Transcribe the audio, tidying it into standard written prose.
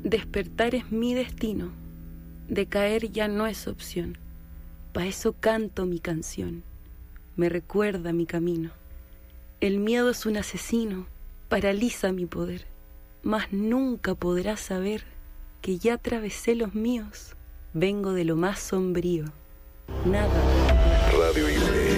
Despertar es mi destino, decaer ya no es opción. Pa' eso canto mi canción, me recuerda mi camino. El miedo es un asesino, paraliza mi poder, mas nunca podrás saber que ya atravesé los míos, vengo de lo más sombrío. Nada. Radio Isil.